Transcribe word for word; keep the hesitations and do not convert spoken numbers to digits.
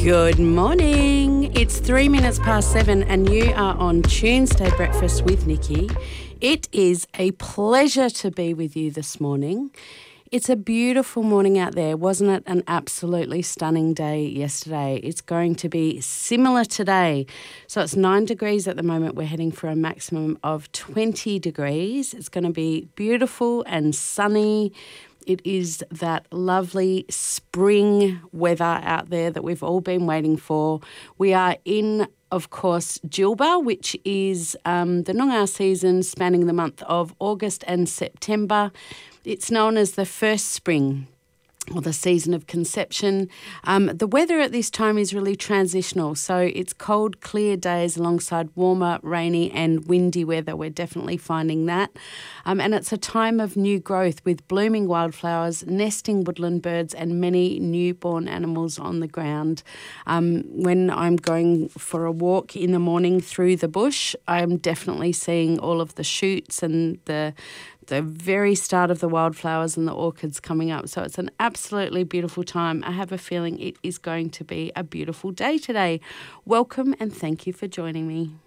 Good morning. It's three minutes past seven and you are on Tuesday Breakfast with Nikki. It is a pleasure to be with you this morning. It's a beautiful morning out there, wasn't it? An absolutely stunning day yesterday. It's going to be similar today. So it's nine degrees at the moment. We're heading for a maximum of twenty degrees. It's going to be beautiful and sunny. It is that lovely spring weather out there that we've all been waiting for. We are in, of course, Djilba, which is um, the Noongar season spanning the month of August and September. It's known as the first spring, or the season of conception. Um, the weather at this time is really transitional. So it's cold, clear days alongside warmer, rainy and windy weather. We're definitely finding that. Um, and it's a time of new growth with blooming wildflowers, nesting woodland birds and many newborn animals on the ground. Um, when I'm going for a walk in the morning through the bush, I'm definitely seeing all of the shoots and the the very start of the wildflowers and the orchids coming up. So it's an absolutely beautiful time. I have a feeling it is going to be a beautiful day today. Welcome and thank you for joining me.